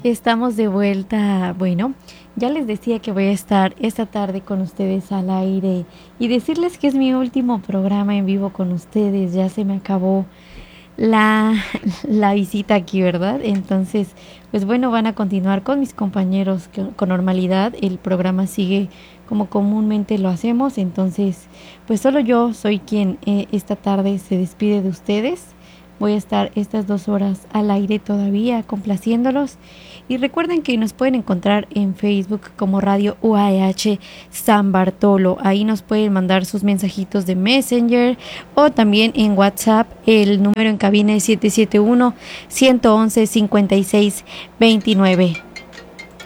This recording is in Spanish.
Estamos de vuelta. Bueno, ya les decía que voy a estar esta tarde con ustedes al aire y decirles que es mi último programa en vivo con ustedes. Ya se me acabó la, la visita aquí, ¿verdad? Entonces, pues bueno, van a continuar con mis compañeros con normalidad. El programa sigue como comúnmente lo hacemos. Entonces, pues solo yo soy quien esta tarde se despide de ustedes. Voy a estar estas 2 horas al aire todavía complaciéndolos. Y recuerden que nos pueden encontrar en Facebook como Radio UAH San Bartolo. Ahí nos pueden mandar sus mensajitos de Messenger o también en WhatsApp. El número en cabina es 771-111-5629.